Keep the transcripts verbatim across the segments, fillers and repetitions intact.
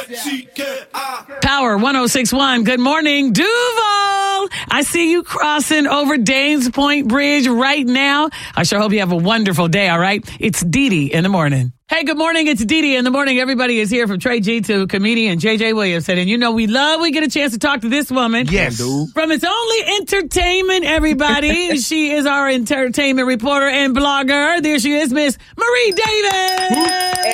Power one oh six point one. Good morning, Duval. I see you crossing over Danes Point Bridge right now. I sure hope you have a wonderful day, all right? It's Dee Dee in the morning. Hey, good morning. It's Dee Dee in the morning. Everybody is here from Trey G to comedian J J Williamson. And you know, we love we get a chance to talk to this woman. Yes. From It's Only Entertainment, everybody. She is our entertainment reporter and blogger. There she is, Miss Marie Davis.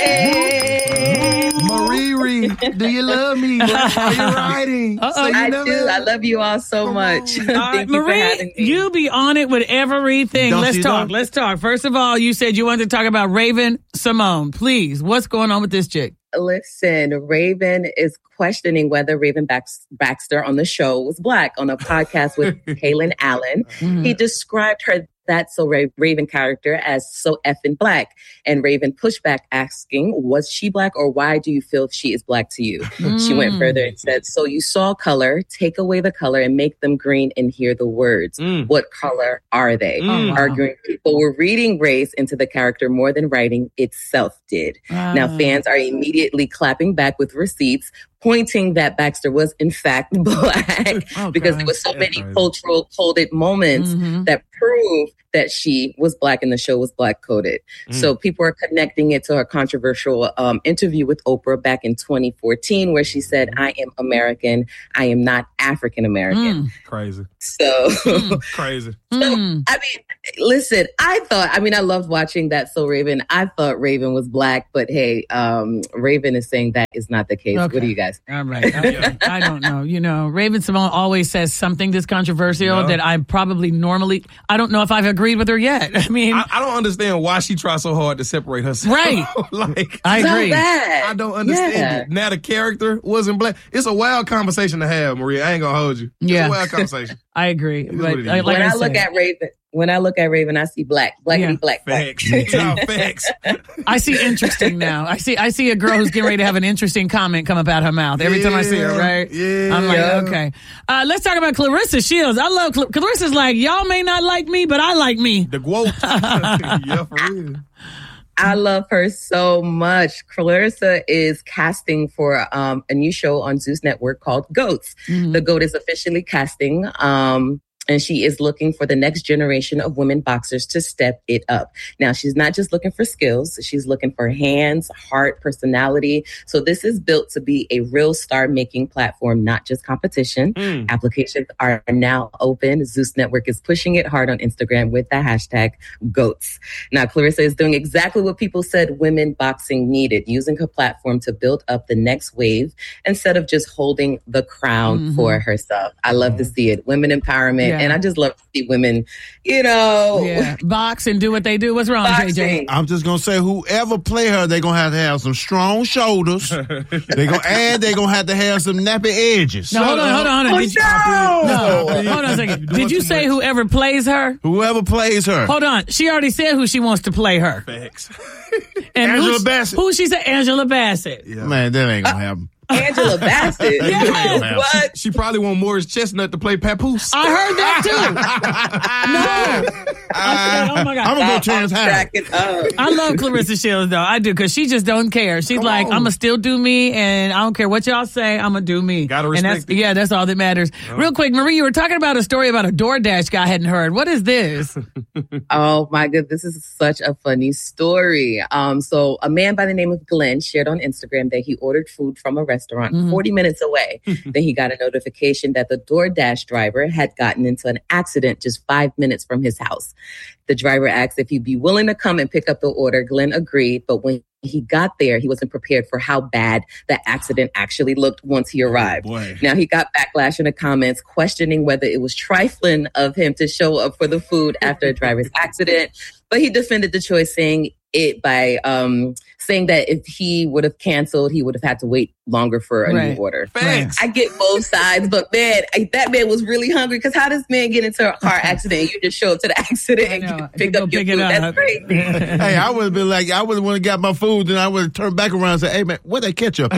Hey. Marie, do you love me? Are you riding? So you I never... do. I love you all so much. Thank uh, you Marie, for having me. You be on it with everything. Don't Let's talk. Know? Let's talk. First of all, you said you wanted to talk about Raven Simone. Please, what's going on with this chick? Listen, Raven is questioning whether Raven Bax- Baxter on the show was Black on a podcast with Kaylin Allen. Mm-hmm. He described her That's So Ra- Raven character as so effing Black. And Raven pushed back asking, was she Black or why do you feel she is Black to you? Mm. She went further and said, so you saw color, take away the color and make them green and hear the words. Mm. What color are they? Mm. Arguing people were reading race into the character more than writing itself did. Uh. Now fans are immediately clapping back with receipts, pointing that Baxter was in fact Black okay. because there was so many right. cultural coded moments mm-hmm. that prove that she was Black and the show was Black coded. Mm. So people are connecting it to her controversial um, interview with Oprah back in twenty fourteen, where she said, I am American. I am not African American. Mm. Crazy. So, mm. Crazy. So, mm. I mean, listen, I thought, I mean, I loved watching That's So Raven. I thought Raven was Black, but hey, um, Raven is saying that is not the case. Okay. What do you guys think? All right. I, I don't know. You know, Raven Simone always says something that's controversial no. that I probably normally, I don't know if I've agreed with her yet. I mean, I, I don't understand why she tries so hard to separate herself. Right. like, I agree. So bad. I don't understand yeah. it. Now the character wasn't Black. It's a wild conversation to have, Maria. I ain't gonna hold you. It's yeah. a wild conversation. I agree. But, like, when I, I look at Raven, when I look at Raven, I see black, blackity yeah. black. Facts. no, facts. I see interesting now. I see. I see a girl who's getting ready to have an interesting comment come up out her mouth every yeah, time I see her. Right? Yeah. I'm like, okay. Uh, let's talk about Clarissa Shields. I love Cl- Clarissa's like, y'all may not like me, but I like me. The quote. yeah, for real. I love her so much. Clarissa is casting for um, a new show on Zeus Network called Goats. Mm-hmm. The Goat is officially casting. Um, And she is looking for the next generation of women boxers to step it up. Now, she's not just looking for skills. She's looking for hands, heart, personality. So this is built to be a real star-making platform, not just competition. Mm. Applications are now open. Zeus Network is pushing it hard on Instagram with the hashtag GOATS. Now, Clarissa is doing exactly what people said women boxing needed, using her platform to build up the next wave instead of just holding the crown mm-hmm. for herself. I love mm-hmm. to see it. Women empowerment. Yeah. And I just love to see women, you know, yeah. box and do what they do. What's wrong, boxing. J J? I'm just gonna say, whoever play her, they're gonna have to have some strong shoulders. They're gonna and they're gonna have to have some nappy edges. No, hold on, hold on, hold on. Oh, Did no! You, no, no, hold on a second. Did you say whoever plays her? Whoever plays her. Hold on. She already said who she wants to play her. Facts. And Angela Bassett. Who she said? Angela Bassett. Yeah. Man, that ain't gonna happen. Angela Bassett. Yes. What? She probably want Morris Chestnut to play Papoose. I heard that too. no. I said, oh my God. I'm gonna go Chance Howard. I love Clarissa Shields though. I do, because she just don't care. She's Come like, on. I'm gonna still do me, and I don't care what y'all say. I'm gonna do me. Gotta respect and that's, it. Yeah, that's all that matters. Oh. Real quick, Marie, you were talking about a story about a DoorDash guy I hadn't heard. What is this? Oh my God, this is such a funny story. Um, so a man by the name of Glenn shared on Instagram that he ordered food from a restaurant mm-hmm. forty minutes away. Then he got a notification that the DoorDash driver had gotten into an accident just five minutes from his house. The driver asked if he'd be willing to come and pick up the order. Glenn agreed, but when he got there, he wasn't prepared for how bad the accident actually looked once he arrived. Oh, now, he got backlash in the comments questioning whether it was trifling of him to show up for the food after a driver's accident. But he defended the choice, saying it by um, saying that if he would have canceled, he would have had to wait longer for a right. new order. Thanks. I get both sides, but man, I, that man was really hungry, because how does man get into a car accident and you just show up to the accident and you pick up your pick food? That's crazy. Hey, I would have been like, I would have got my food, then I would have turned back around and said, hey man, where that ketchup at?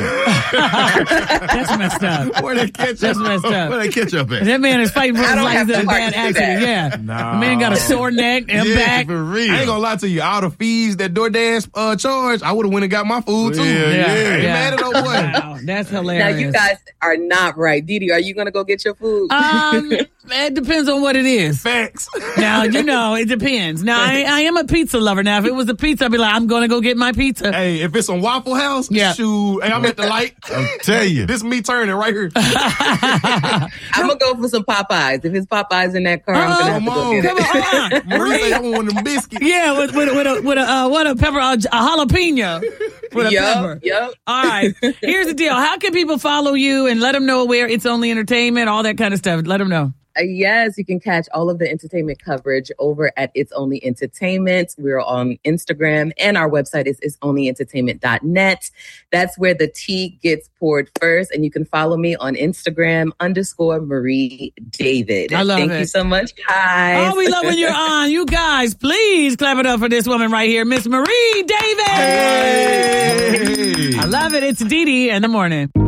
That's messed up. Where that ketchup? That's messed up. Where that ketchup at? That man is fighting for his life in a bad accident. Yeah. No. The man got a sore neck and yeah, back. For real. I ain't gonna lie to you. All the fees that DoorDash uh, charge, I would have went and got my food too. Yeah, yeah. I ain't mad at no boy. Wow, that's hilarious. Now, you guys are not right. Didi, are you going to go get your food? Um, it depends on what it is. Facts. Now, you know, it depends. Now, I, I am a pizza lover. Now, if it was a pizza, I'd be like, I'm going to go get my pizza. Hey, if it's a Waffle House, Yeah. shoot, hey, I'm at the light. I'm tell you. This me turning right here. I'm going to go for some Popeyes. If it's Popeyes in that car, I'm going to have to Come go on. get Come it. on. uh-uh. Marie say I want one of them biscuits. Yeah, with, with, with, a, with a, uh, what a pepper, a, a jalapeno. With a pepper. Yup, yup. All right. Here's the deal. How can people follow you and let them know where It's Only Entertainment, all that kind of stuff? Let them know. Uh, yes, you can catch all of the entertainment coverage over at It's Only Entertainment. We're on Instagram, and our website is its only entertainment dot net. That's where the tea gets poured first. And you can follow me on Instagram, underscore Marie David. I love Thank it. you so much, guys. Oh, we love when you're on. You guys, please clap it up for this woman right here, Miss Marie David. Hey. I love it. It's Didi in the morning.